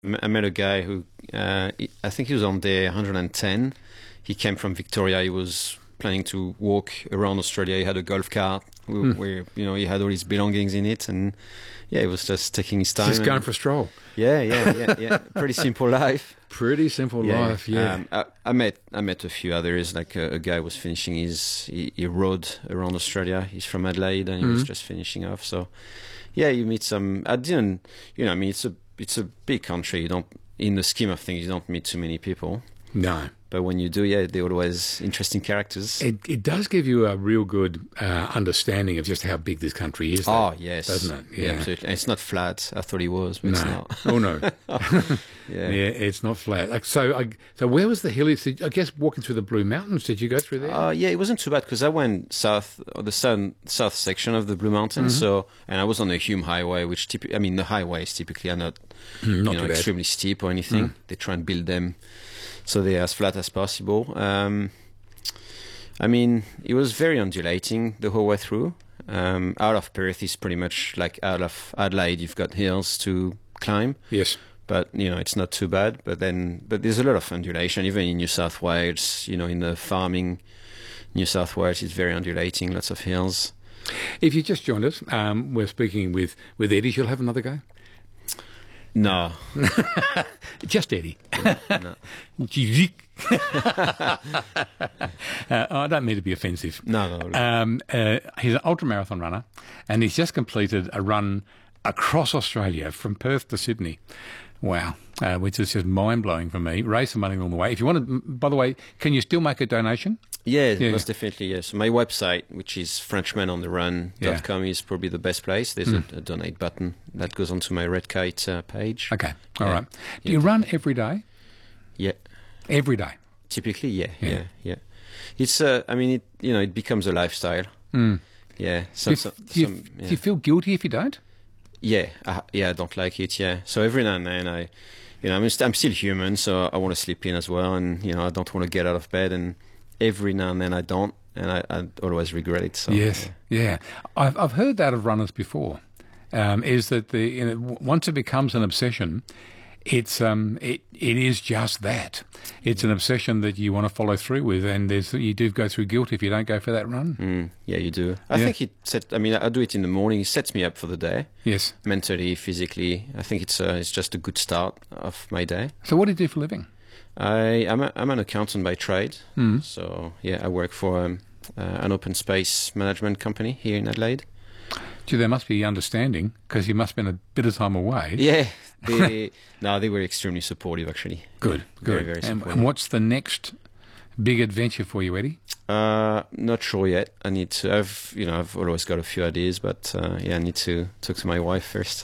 I met a guy who, I think he was on day 110. He came from Victoria. He was planning to walk around Australia. He had a golf cart where, he had all his belongings in it. And he was just taking his time. Just going for a stroll. Yeah. Pretty simple life. Pretty simple life, yeah. I met a few others, like a guy was finishing he rode around Australia. He's from Adelaide and he was just finishing off. So, you meet some, it's a big country. In the scheme of things, you don't meet too many people. No. But when you do, they're always interesting characters. It does give you a real good understanding of just how big this country is. Oh, yes. Doesn't it? Yeah, absolutely. And it's not flat. I thought it was, but it's not. Oh, no. Yeah, it's not flat. So where was the hilly? I guess walking through the Blue Mountains, did you go through there? It wasn't too bad because I went south, south section of the Blue Mountains. And I was on the Hume Highway, which the highways typically are not extremely steep or anything. They try and build them so they're as flat as possible. It was very undulating the whole way through. Out of Perth is pretty much like out of Adelaide. You've got hills to climb. Yes. But, it's not too bad. But there's a lot of undulation, even in New South Wales, in the farming. New South Wales is very undulating, lots of hills. If you just joined us, we're speaking with Eddie. You'll have another go? No. Just Eddie. No. I don't mean to be offensive. No. He's an ultramarathon runner, and he's just completed a run across Australia from Perth to Sydney. Wow, which is just mind-blowing for me. Raise some money along the way. If you want to, by the way, can you still make a donation? Yeah, most definitely, yes. So my website, which is FrenchmanOnTheRun.com, is probably the best place. There's a donate button that goes onto my Red Kite page. Okay, all right. Do you run every day? Yeah. Every day? Typically, yeah. It's, it becomes a lifestyle. Yeah. Do you feel guilty if you don't? Yeah, I don't like it, yeah. So every now and then I'm still human, so I want to sleep in as well, and, I don't want to get out of bed, and every now and then I don't, and I always regret it. So, yes, yeah. I've heard that of runners before, is that once it becomes an obsession, it is just that. It's an obsession that you want to follow through with, and you do go through guilt if you don't go for that run. Yeah, you do. I think I do it in the morning. It sets me up for the day. Yes. Mentally, physically. I think it's just a good start of my day. So what do you do for a living? I'm an accountant by trade. So, I work for an open space management company here in Adelaide. Gee, there must be understanding, because you must spend a bit of time away. Yeah. They were extremely supportive, actually. Good. Very, very supportive. And what's the next big adventure for you, Eddie? Not sure yet. I need to. I've always got a few ideas, but I need to talk to my wife first.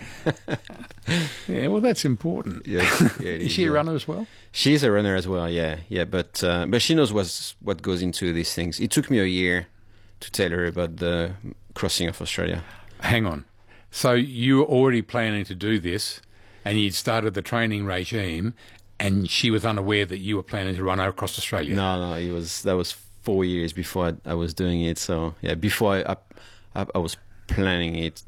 Yeah, well, that's important. Yeah, is she a runner as well? She's a runner as well. Yeah. But she knows what goes into these things. It took me a year to tell her about the crossing of Australia. Hang on. So you were already planning to do this, and you'd started the training regime, and she was unaware that you were planning to run across Australia? No, that was 4 years before I was doing it. So, before I was planning it,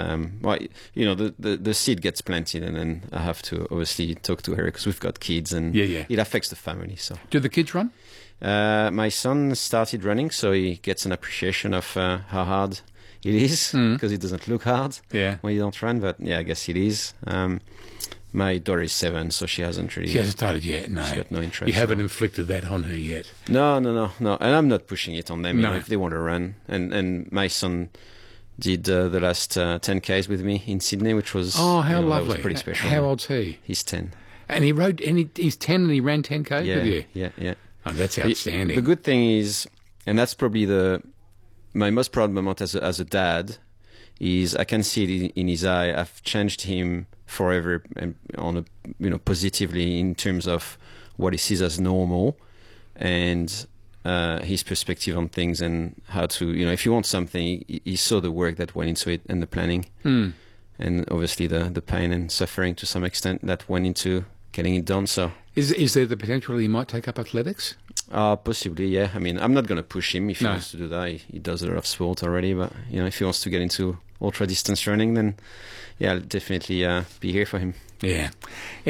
the seed gets planted, and then I have to obviously talk to her because we've got kids, and it affects the family. So, do the kids run? My son started running, so he gets an appreciation of how hard it is, because it doesn't look hard when you don't run, but I guess it is. My daughter is 7, so she hasn't started yet. No, she's got no interest. You haven't inflicted that on her yet. No, and I'm not pushing it on them. If they want to run, and my son did the last 10Ks with me in Sydney, which was how lovely. That was pretty special. How old's he? He's 10, and he's 10 and he ran 10K with you. Yeah. Oh, that's outstanding. The good thing is, and that's probably my most proud moment as a dad, is I can see it in his eye. I've changed him forever, and positively in terms of what he sees as normal, and his perspective on things, and how to, if you want something, he saw the work that went into it and the planning, and obviously the pain and suffering to some extent that went into getting it done. So, is there the potential he might take up athletics? Possibly, yeah. I'm not going to push him if he wants to do that. He does a lot of sport already, but if he wants to get into ultra distance running, then I'll definitely be here for him. Yeah.